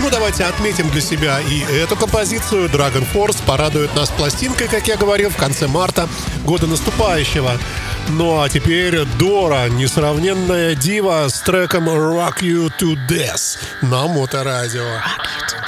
Ну, давайте отметим для себя и эту композицию. Dragon Force порадует нас пластинкой, как я говорил, в конце марта года наступающего. Ну а теперь Дора, несравненная дива с треком Rock You To Death на Моторадио. Rock you to